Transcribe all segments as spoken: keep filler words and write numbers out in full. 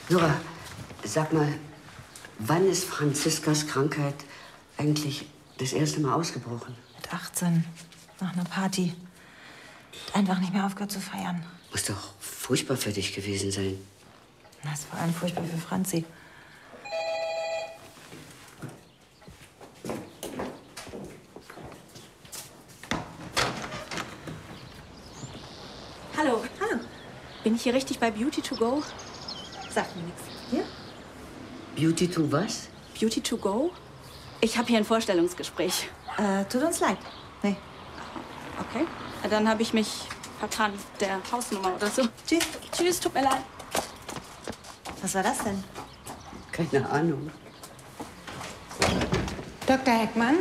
Nora, sag mal, wann ist Franziskas Krankheit eigentlich das erste Mal ausgebrochen? Mit achtzehn, nach einer Party. Hat einfach nicht mehr aufgehört zu feiern. Muss doch furchtbar für dich gewesen sein. Das ist vor allem furchtbar für Franzi. Hallo. Hallo. Bin ich hier richtig bei Beauty to go? Sagt mir nichts. Ja? Beauty to was? Beauty to go? Ich habe hier ein Vorstellungsgespräch. Äh, tut uns leid. Nee. Okay. Dann habe ich mich vertan. Der Hausnummer oder so. Tschüss. Tschüss, tut mir leid. Was war das denn? Keine Ahnung. Doktor Heckmann?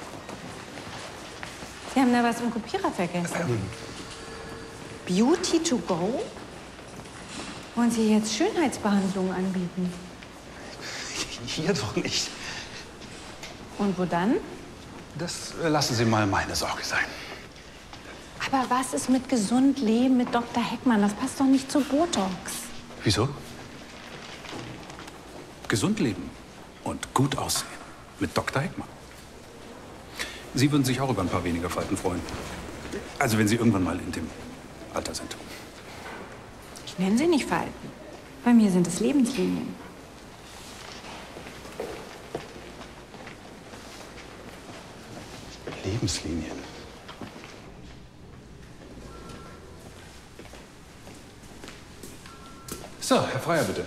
Sie haben da was im Kopierer vergessen. Beauty to go? Wollen Sie jetzt Schönheitsbehandlungen anbieten? Hier doch nicht. Und wo dann? Das äh, lassen Sie mal meine Sorge sein. Aber was ist mit gesund leben mit Doktor Heckmann? Das passt doch nicht zu Botox. Wieso? Gesund leben und gut aussehen mit Doktor Heckmann. Sie würden sich auch über ein paar weniger Falten freuen. Also wenn Sie irgendwann mal in dem Alter sind. Ich nenne sie nicht Falten. Bei mir sind es Lebenslinien. Lebenslinien. So, Herr Freier, bitte.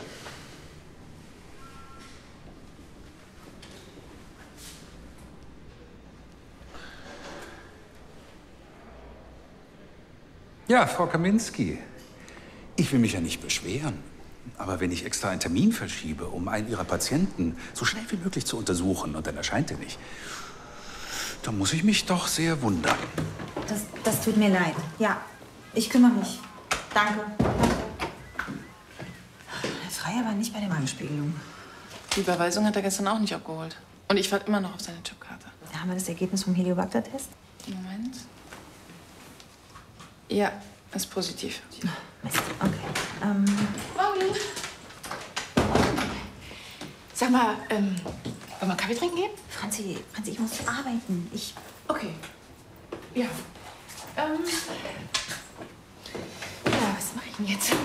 Ja, Frau Kaminski. Ich will mich ja nicht beschweren. Aber wenn ich extra einen Termin verschiebe, um einen Ihrer Patienten so schnell wie möglich zu untersuchen, und dann erscheint er nicht, dann muss ich mich doch sehr wundern. Das, das tut mir leid. Ja, ich kümmere mich. Danke. Herr Freier war nicht bei der Magenspiegelung. Die Überweisung hat er gestern auch nicht abgeholt. Und ich warte immer noch auf seine Chipkarte. Haben wir das Ergebnis vom Heliobacter-Test? Moment. Ja, ist positiv. Mist, okay. Ähm, Morgen. Sag mal, ähm, wollen wir Kaffee trinken gehen? Franzi, Franzi, ich muss arbeiten. Ich... Okay. Ja. Ähm. Ja, was mache ich denn jetzt?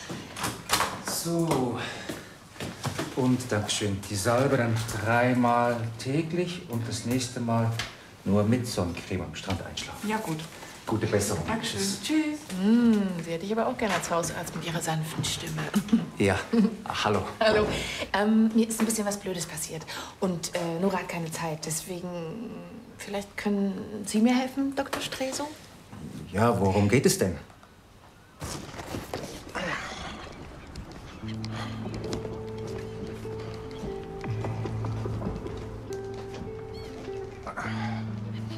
So. Und Dankeschön. Die Salbe dann dreimal täglich und das nächste Mal nur mit Sonnencreme am Strand einschlafen. Ja, gut. Gute Besserung. Dankeschön. Tschüss. Mm, Sie hätte ich aber auch gerne als Hausarzt mit Ihrer sanften Stimme. Ja. Ach, hallo. Hallo. Ähm, mir ist ein bisschen was Blödes passiert. Und äh, Nora hat keine Zeit. Deswegen, vielleicht können Sie mir helfen, Doktor Stresow? Ja, worum geht es denn?